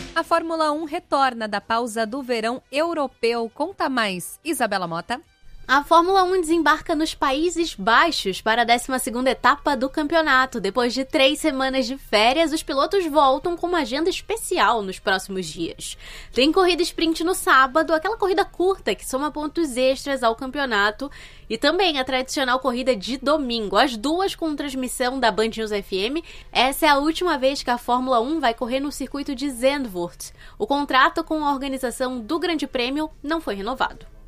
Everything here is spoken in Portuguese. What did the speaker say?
A Fórmula 1 retorna da pausa do verão europeu. Conta mais, Isabela Mota. A Fórmula 1 desembarca nos Países Baixos para a 12ª etapa do campeonato. Depois de 3 semanas de férias, os pilotos voltam com uma agenda especial nos próximos dias. Tem corrida sprint no sábado, aquela corrida curta que soma pontos extras ao campeonato, e também a tradicional corrida de domingo, as duas com transmissão da Band News FM. Essa é a última vez que a Fórmula 1 vai correr no circuito de Zandvoort. O contrato com a organização do Grande Prêmio não foi renovado.